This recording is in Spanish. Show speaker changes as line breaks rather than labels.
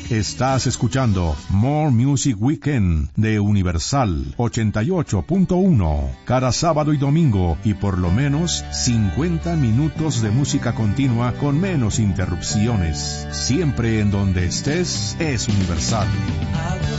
Estás escuchando More Music Weekend de Universal 88.1. Cada sábado y domingo y por lo menos 50 minutos de música continua con menos interrupciones. Siempre en donde estés es Universal.